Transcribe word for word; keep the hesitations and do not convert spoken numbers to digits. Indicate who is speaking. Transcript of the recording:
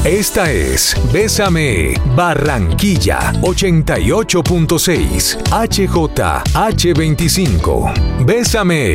Speaker 1: Esta es Bésame Barranquilla ochenta y ocho punto seis H J H veinticinco. Bésame.